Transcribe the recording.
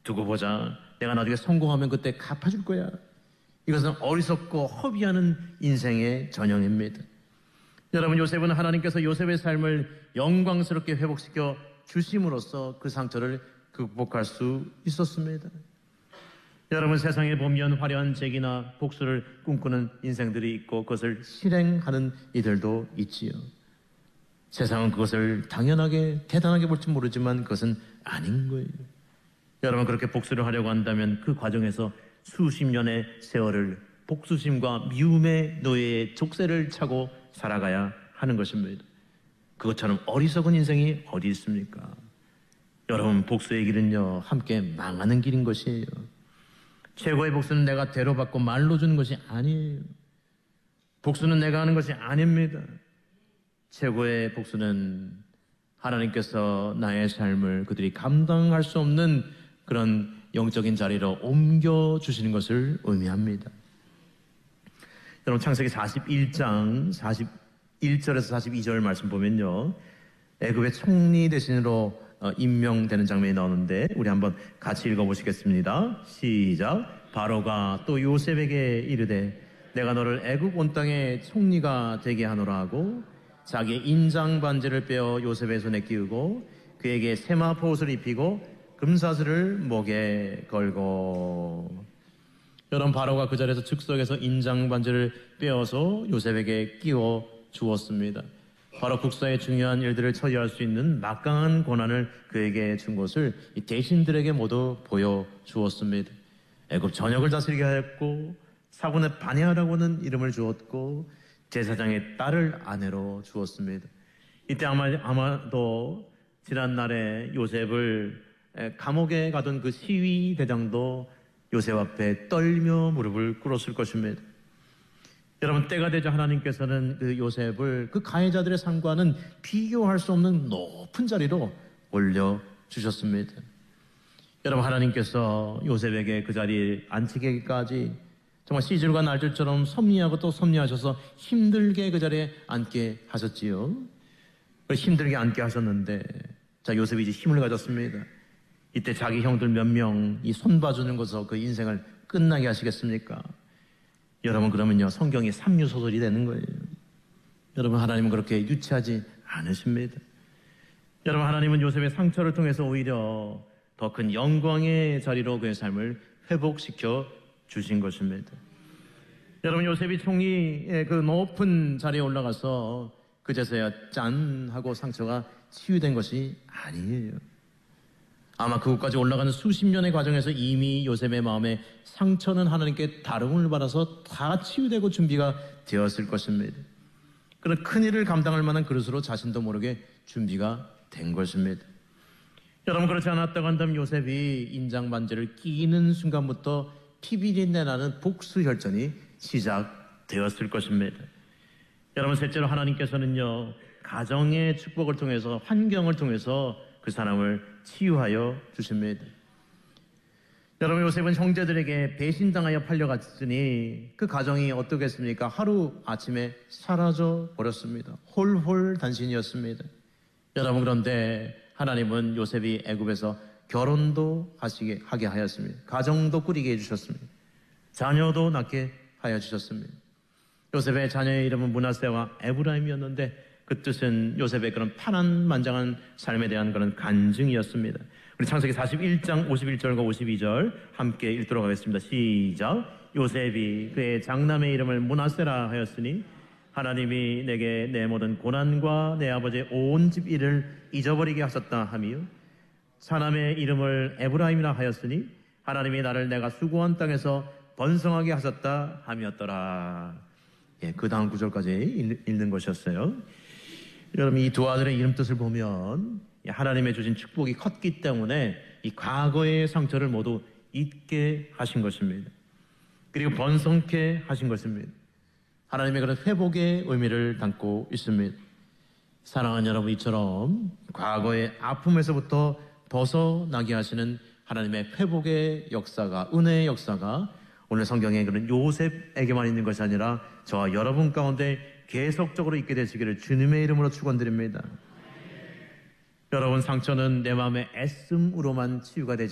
두고 보자. 내가 나중에 성공하면 그때 갚아줄 거야. 이것은 어리석고 허비하는 인생의 전형입니다. 여러분, 요셉은 하나님께서 요셉의 삶을 영광스럽게 회복시켜 주심으로써 그 상처를 극복할 수 있었습니다. 여러분, 세상에 보면 화려한 재기나 복수를 꿈꾸는 인생들이 있고 그것을 실행하는 이들도 있지요. 세상은 그것을 당연하게 대단하게 볼지 모르지만 그것은 아닌 거예요. 여러분, 그렇게 복수를 하려고 한다면 그 과정에서 수십 년의 세월을 복수심과 미움의 노예의 족쇄를 차고 살아가야 하는 것입니다. 그것처럼 어리석은 인생이 어디 있습니까? 여러분, 복수의 길은요, 함께 망하는 길인 것이에요. 최고의 복수는 내가 대로받고 말로 주는 것이 아니에요. 복수는 내가 하는 것이 아닙니다. 최고의 복수는 하나님께서 나의 삶을 그들이 감당할 수 없는 그런 영적인 자리로 옮겨주시는 것을 의미합니다. 여러분, 창세기 41장 41절에서 42절 말씀 보면요, 애굽의 총리 대신으로 임명되는 장면이 나오는데 우리 한번 같이 읽어보시겠습니다. 시작. 바로가 또 요셉에게 이르되 내가 너를 애굽 온 땅의 총리가 되게 하노라 하고 자기의 인장 반지를 빼어 요셉의 손에 끼우고 그에게 세마포 옷을 입히고 금사슬을 목에 걸고. 여러분, 바로가 그 자리에서 즉석에서 인장 반지를 빼어서 요셉에게 끼워 주었습니다. 바로 국사의 중요한 일들을 처리할 수 있는 막강한 권한을 그에게 준 것을 이 대신들에게 모두 보여주었습니다. 애굽 전역을 다스리게 하였고 사군의 바네아라고는 이름을 주었고 제사장의 딸을 아내로 주었습니다. 이때 아마도 지난날에 요셉을 감옥에 가던 그 시위 대장도 요셉 앞에 떨며 무릎을 꿇었을 것입니다. 여러분, 때가 되자 하나님께서는 그 요셉을 그 가해자들의 삶과는 비교할 수 없는 높은 자리로 올려주셨습니다. 여러분, 하나님께서 요셉에게 그 자리에 앉히기까지 정말 시줄과 날줄처럼 섭리하고 또 섭리하셔서 힘들게 그 자리에 앉게 하셨지요. 힘들게 앉게 하셨는데, 자, 요셉이 이제 힘을 가졌습니다. 이때 자기 형들 몇 명 이 손봐주는 것으로 그 인생을 끝나게 하시겠습니까? 여러분, 그러면요, 성경이 삼류소설이 되는 거예요. 여러분, 하나님은 그렇게 유치하지 않으십니다. 여러분, 하나님은 요셉의 상처를 통해서 오히려 더 큰 영광의 자리로 그의 삶을 회복시켜 주신 것입니다. 여러분, 요셉이 총리의 그 높은 자리에 올라가서 그제서야 짠 하고 상처가 치유된 것이 아니에요. 아마 그곳까지 올라가는 수십 년의 과정에서 이미 요셉의 마음에 상처는 하나님께 다름을 받아서 다 치유되고 준비가 되었을 것입니다. 그런 큰일을 감당할 만한 그릇으로 자신도 모르게 준비가 된 것입니다. 여러분, 그렇지 않았다고 한다면 요셉이 인장 반지를 끼는 순간부터 피비린내 나는 복수 혈전이 시작되었을 것입니다. 여러분, 셋째로 하나님께서는요, 가정의 축복을 통해서, 환경을 통해서 그 사람을 치유하여 주십니다. 여러분, 요셉은 형제들에게 배신당하여 팔려갔으니 그 가정이 어떻겠습니까? 하루 아침에 사라져 버렸습니다. 홀홀단신이었습니다. 여러분, 그런데 하나님은 요셉이 애굽에서 결혼도 하게 하였습니다. 가정도 꾸리게 해주셨습니다. 자녀도 낳게 하여 주셨습니다. 요셉의 자녀의 이름은 므낫세와 에브라임이었는데 그 뜻은 요셉의 그런 파란만장한 삶에 대한 그런 간증이었습니다. 우리 창세기 41장 51절과 52절 함께 읽도록 하겠습니다. 시작. 요셉이 그의 장남의 이름을 므낫세라 하였으니 하나님이 내게 내 모든 고난과 내 아버지의 온 집 일을 잊어버리게 하셨다 하며 사남의 이름을 에브라임이라 하였으니 하나님이 나를 내가 수고한 땅에서 번성하게 하셨다 함이었더라. 예, 그 다음 구절까지 읽는 것이었어요. 여러분, 이 두 아들의 이름 뜻을 보면 하나님의 주신 축복이 컸기 때문에 이 과거의 상처를 모두 잊게 하신 것입니다. 그리고 번성케 하신 것입니다. 하나님의 그런 회복의 의미를 담고 있습니다. 사랑하는 여러분, 이처럼 과거의 아픔에서부터 벗어나게 하시는 하나님의 회복의 역사가, 은혜의 역사가 오늘 성경에 그런 요셉에게만 있는 것이 아니라 저와 여러분 가운데 계속적으로 있게 되시기를 주님의 이름으로 축원드립니다. 여러분, 상처는 내 마음의 애씀으로만 치유가 되지